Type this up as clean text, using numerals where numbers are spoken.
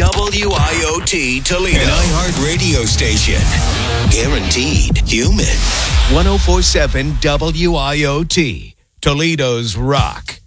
WIOT Toledo. An iHeart radio station. Guaranteed human. 104.7 WIOT. Toledo's Rock.